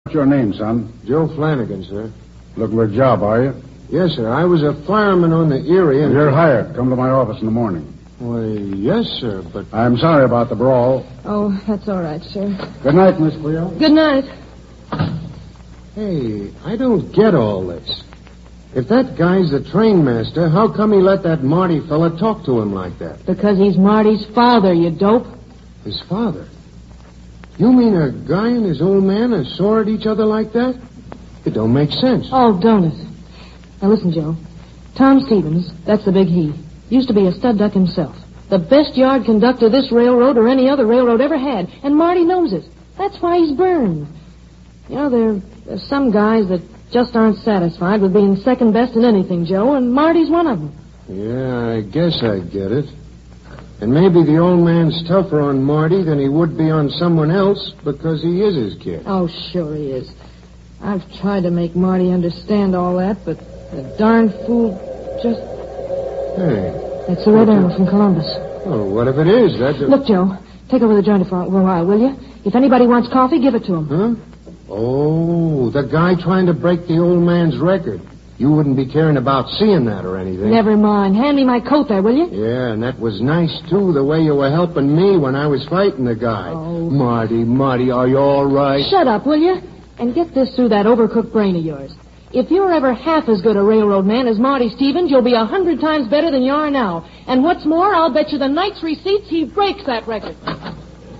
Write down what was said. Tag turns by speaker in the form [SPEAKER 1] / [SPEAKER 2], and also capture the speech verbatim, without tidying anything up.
[SPEAKER 1] What's your name, son?
[SPEAKER 2] Joe Flanagan, sir.
[SPEAKER 1] Looking for a job, are you?
[SPEAKER 2] Yes, sir. I was a fireman on the Erie. And...
[SPEAKER 1] You're hired. Come to my office in the morning.
[SPEAKER 2] Why, yes, sir, but...
[SPEAKER 1] I'm sorry about the brawl.
[SPEAKER 3] Oh, that's all right, sir.
[SPEAKER 1] Good night, Miss Cleo.
[SPEAKER 3] Good night.
[SPEAKER 2] Hey, I don't get all this. If that guy's the train master, how come he let that Marty fella talk to him like that?
[SPEAKER 3] Because he's Marty's father, you dope.
[SPEAKER 2] His father? You mean a guy and his old man are sore at each other like that? It don't make sense.
[SPEAKER 3] Oh, don't it? Now listen, Joe. Tom Stevens, that's the big he, used to be a stud duck himself. The best yard conductor this railroad or any other railroad ever had. And Marty knows it. That's why he's burned. You know, there, there's some guys that just aren't satisfied with being second best in anything, Joe, and Marty's one of them.
[SPEAKER 2] Yeah, I guess I get it. And maybe the old man's tougher on Marty than he would be on someone else because he is his kid.
[SPEAKER 3] Oh, sure he is. I've tried to make Marty understand all that, but the darn fool just...
[SPEAKER 2] Hey.
[SPEAKER 3] That's the Red Arrow from Columbus.
[SPEAKER 2] Oh, what if it is? That's a...
[SPEAKER 3] Look, Joe, take over the joint for a while, will you? If anybody wants coffee, give it to him.
[SPEAKER 2] Huh? Oh, the guy trying to break the old man's record. You wouldn't be caring about seeing that or anything.
[SPEAKER 3] Never mind. Hand me my coat there, will you?
[SPEAKER 2] Yeah, and that was nice, too, the way you were helping me when I was fighting the guy.
[SPEAKER 3] Oh.
[SPEAKER 2] Marty, Marty, are you all right?
[SPEAKER 3] Shut up, will you? And get this through that overcooked brain of yours. If you're ever half as good a railroad man as Marty Stevens, you'll be a hundred times better than you are now. And what's more, I'll bet you the night's receipts he breaks that record.